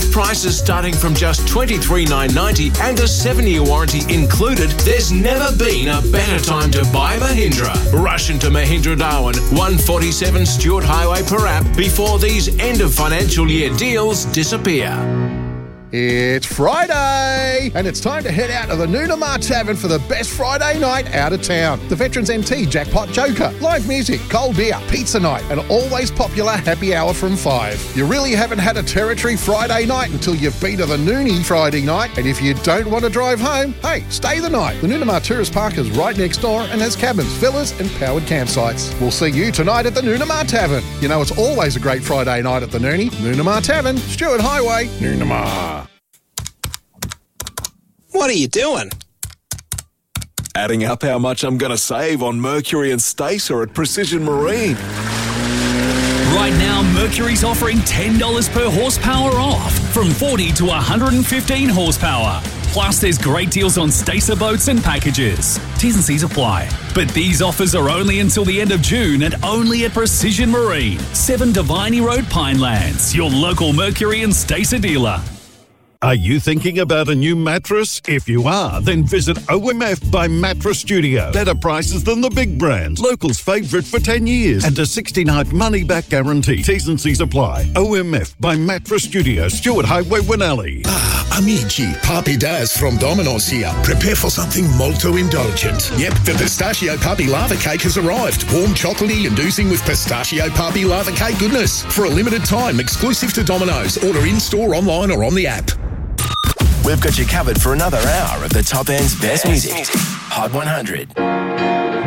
With prices starting from just $23,990 and a 7-year warranty included, there's never been a better time to buy Mahindra. Rush into Mahindra Darwin, 147 Stuart Highway, Parap, before these end of financial year deals disappear. It's Friday, and it's time to head out to the Noonamar Tavern for the best Friday night out of town. The Veterans NT Jackpot Joker, live music, cold beer, pizza night, and always popular happy hour from 5. You really haven't had a Territory Friday night until you've been to the Noonie Friday night, and if you don't want to drive home, hey, stay the night. The Noonamar Tourist Park is right next door and has cabins, villas, and powered campsites. We'll see you tonight at the Noonamar Tavern. You know it's always a great Friday night at the Noonie. Noonamar Tavern, Stuart Highway, Noonamar. What are you doing? Adding up how much I'm going to save on Mercury and Stacer at Precision Marine. Right now, Mercury's offering $10 per horsepower off, from 40 to 115 horsepower. Plus, there's great deals on Stacer boats and packages. T's and C's apply. But these offers are only until the end of June and only at Precision Marine, 7 Diviney Road, Pinelands, your local Mercury and Stacer dealer. Are you thinking about a new mattress? If you are, then visit OMF by Mattress Studio. Better prices than the big brands. Locals' favourite for 10 years. And a 60-night money-back guarantee. T's and C's apply. OMF by Mattress Studio, Stuart Highway, Winnelly. Amici, Papi Daz from Domino's here. Prepare for something molto indulgent. Yep, the Pistachio Papi Lava Cake has arrived. Warm, chocolatey and oozing with Pistachio Papi Lava Cake goodness. For a limited time, exclusive to Domino's. Order in-store, online or on the app. We've got you covered for another hour of the top end's best music. Hot 100.